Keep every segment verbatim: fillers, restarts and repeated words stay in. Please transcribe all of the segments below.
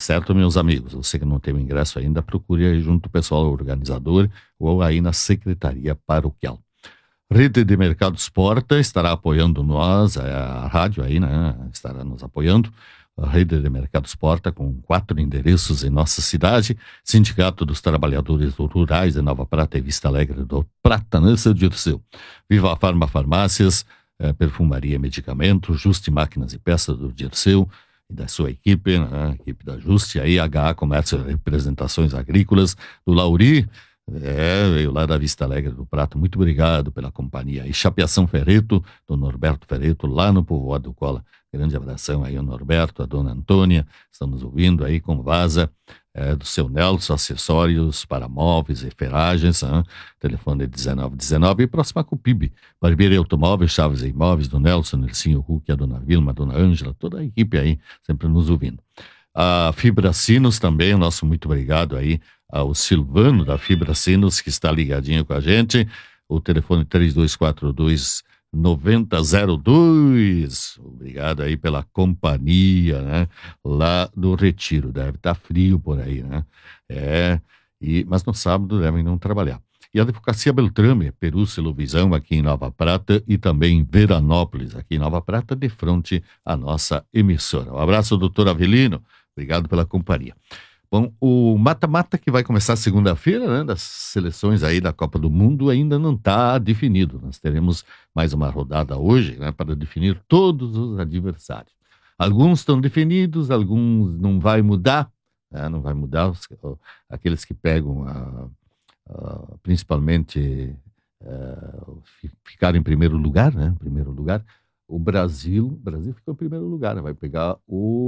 Certo, meus amigos? Você que não tem o ingresso ainda, procure aí junto ao pessoal organizador ou aí na Secretaria Paroquial. Rede de Mercados Porta estará apoiando nós, a rádio aí, né? Estará nos apoiando. A Rede de Mercados Porta, com quatro endereços em nossa cidade: Sindicato dos Trabalhadores Rurais de Nova Prata e Vista Alegre do Prata, né, seu Dirceu? Viva a Farma Farmácias, eh, Perfumaria e Medicamentos, Juste Máquinas e Peças do Dirceu e da sua equipe, né? A equipe da Juste, aí H A Comércio e Representações Agrícolas, do Lauri, é, veio lá da Vista Alegre do Prata. Muito obrigado pela companhia. E Chapeação Ferreto, do Norberto Ferreto, lá no Povoado do Cola. Grande abração aí ao Norberto, a dona Antônia, estamos ouvindo aí com Vaza, é, do seu Nelson, acessórios para móveis e ferragens, hein? Telefone é dezenove dezenove. E próxima Cupib, Barbearia Automóveis, Chaves e Imóveis, do Nelson, Nercinho Huck, a dona Vilma, a dona Ângela, toda a equipe aí, sempre nos ouvindo. A Fibra Sinos também, nosso muito obrigado aí ao Silvano da Fibra Sinos, que está ligadinho com a gente. O telefone três dois quatro dois, nove zero zero dois. Obrigado aí pela companhia, né? Lá do Retiro. Deve estar frio por aí, né? É, e, mas no sábado devem não trabalhar. E a Advocacia Beltrame, Perúcilo Visão, aqui em Nova Prata, e também em Veranópolis, aqui em Nova Prata, de frente à nossa emissora. Um abraço, doutor Avelino. Obrigado pela companhia. Bom, o mata-mata que vai começar segunda-feira, né, das seleções aí da Copa do Mundo, ainda não está definido. Nós teremos mais uma rodada hoje, né, para definir todos os adversários. Alguns estão definidos, alguns não vai mudar, né, não vai mudar. Os, aqueles que pegam, a, a, principalmente, a, ficar em primeiro lugar, né, em primeiro lugar, o Brasil, o Brasil ficou em primeiro lugar, né, vai pegar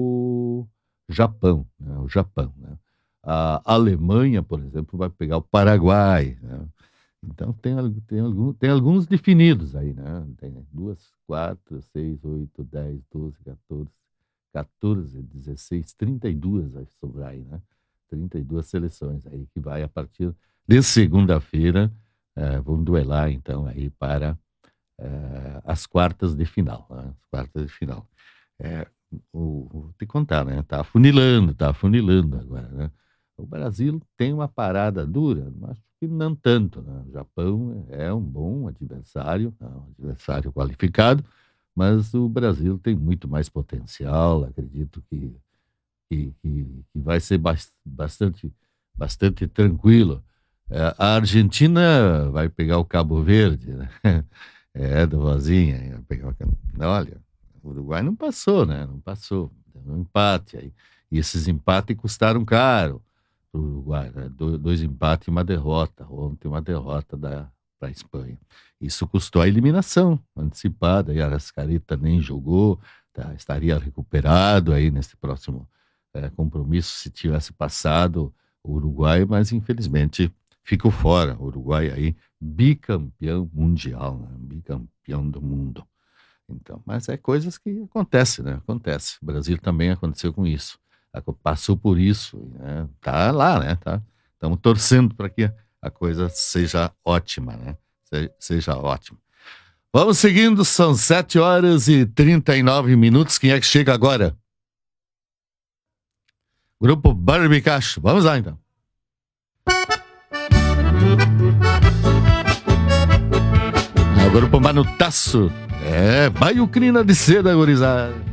o Japão, né? O Japão, né? A Alemanha, por exemplo, vai pegar o Paraguai, né? Então tem, tem, algum, tem alguns definidos aí, né? Tem duas, quatro, seis, oito, dez, doze, quatorze, quatorze, dezesseis, trinta e duas vai sobrar aí, né? trinta e duas seleções aí que vai a partir de segunda-feira, eh, vão duelar então aí para eh, as quartas de final, né? As quartas de final. É, O, vou te contar, né? Tá afunilando, tá afunilando agora, né? O Brasil tem uma parada dura, mas acho que não tanto, né? O Japão é um bom adversário, é um adversário qualificado, mas o Brasil tem muito mais potencial. Acredito que, que, que, que vai ser bast- bastante, bastante tranquilo. É, a Argentina vai pegar o Cabo Verde, né? É, do Vozinha, vai pegar o Cabo... Olha... O Uruguai não passou, né? Não passou. Deu um empate aí. E esses empates custaram caro para o Uruguai, né? Do, dois empates e uma derrota. Ontem uma derrota para a Espanha. Isso custou a eliminação antecipada. E a Arrascaeta nem jogou, tá? Estaria recuperado aí nesse próximo é, compromisso se tivesse passado o Uruguai, mas infelizmente ficou fora. O Uruguai aí bicampeão mundial, né? Bicampeão do mundo. Então, mas é coisas que acontecem, né? Acontece. O Brasil também aconteceu com isso. Passou por isso, né? Tá lá, né? Tá. Estamos torcendo para que a coisa seja ótima, né? Se, seja ótima. Vamos seguindo, são sete horas e trinta e nove minutos. Quem é que chega agora? Grupo Barbicacho. Vamos lá, então. É o Grupo Manutaço. É, baiucrina de seda, gurizada.